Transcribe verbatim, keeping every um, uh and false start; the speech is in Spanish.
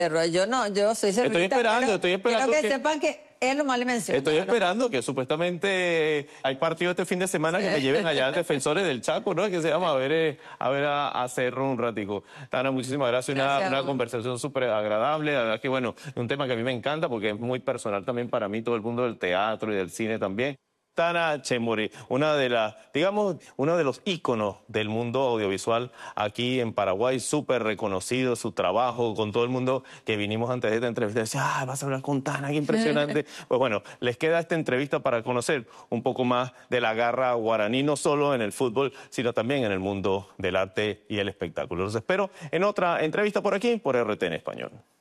Pero yo no, yo soy servita. Estoy esperando, pero estoy esperando quiero que, que- sepan que él nomás le menciona. Estoy esperando que supuestamente hay partido este fin de semana que me lleven allá Defensores del Chaco, ¿no? Que se llama a ver, eh, a ver a, a Cerro un ratico. Tana, muchísimas gracias. Una, Gracias, una Raúl. conversación súper agradable. La verdad que, bueno, es un tema que a mí me encanta porque es muy personal también para mí, todo el mundo del teatro y del cine también. Tana Chemuri, una de las, digamos, uno de los íconos del mundo audiovisual aquí en Paraguay, súper reconocido su trabajo con todo el mundo que vinimos antes de esta entrevista. Decía, ah, vas a hablar con Tana, qué impresionante. Pues bueno, les queda esta entrevista para conocer un poco más de la garra guaraní, no solo en el fútbol, sino también en el mundo del arte y el espectáculo. Los espero en otra entrevista por aquí, por R T en Español.